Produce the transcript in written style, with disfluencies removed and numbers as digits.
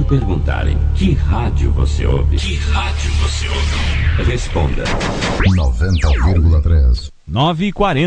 Quando perguntarem que rádio você ouve, responda 90,3. 9h40.